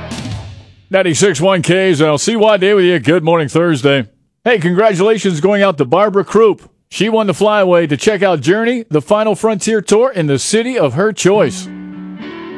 96.1 KZL, CYD with you. Good morning, Thursday. Hey, congratulations going out to Barbara Croup. She won the flyaway to check out Journey, the Final Frontier Tour in the city of her choice.